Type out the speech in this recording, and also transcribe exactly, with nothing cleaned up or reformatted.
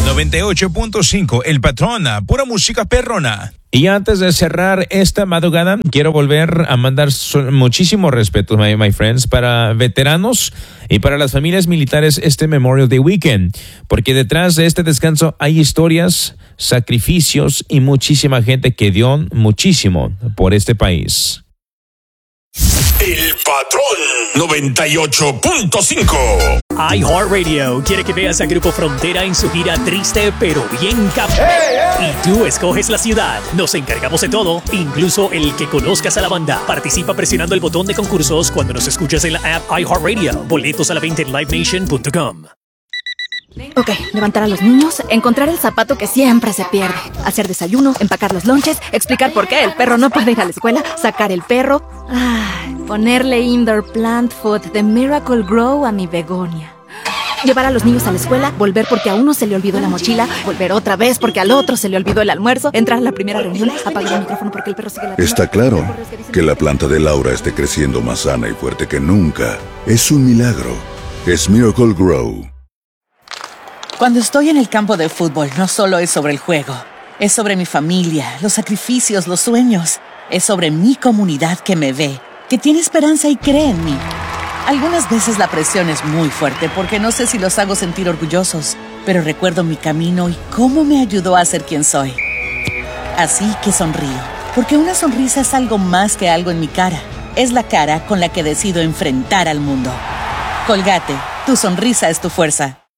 noventa y ocho punto cinco, El Patrón, pura música perrona. Y antes de cerrar esta madrugada, quiero volver a mandar muchísimo respeto, my, my friends, para veteranos y para las familias militares este Memorial Day Weekend, porque detrás de este descanso hay historias, sacrificios y muchísima gente que dio muchísimo por este país. El Patrón noventa y ocho punto cinco. iHeartRadio quiere que veas al Grupo Frontera en su gira triste pero bien cap. Hey, hey. Y tú escoges la ciudad. Nos encargamos de todo, incluso el que conozcas a la banda. Participa presionando el botón de concursos cuando nos escuchas en la app iHeartRadio. Boletos a la venta en live nation punto com. Ok, levantar a los niños, encontrar el zapato que siempre se pierde, hacer desayuno, empacar los lonches, explicar por qué el perro no puede ir a la escuela, sacar el perro, ay, ponerle indoor plant food de Miracle Grow a mi begonia. Llevar a los niños a la escuela, volver porque a uno se le olvidó la mochila, volver otra vez porque al otro se le olvidó el almuerzo, entrar a la primera reunión, apagar el micrófono porque el perro sigue la... Está claro que la planta de Laura esté creciendo más sana y fuerte que nunca. Es un milagro. Es Miracle Grow. Cuando estoy en el campo de fútbol, no solo es sobre el juego. Es sobre mi familia, los sacrificios, los sueños. Es sobre mi comunidad que me ve, que tiene esperanza y cree en mí. Algunas veces la presión es muy fuerte porque no sé si los hago sentir orgullosos, pero recuerdo mi camino y cómo me ayudó a ser quien soy. Así que sonrío, porque una sonrisa es algo más que algo en mi cara. Es la cara con la que decido enfrentar al mundo. Colgate, tu sonrisa es tu fuerza.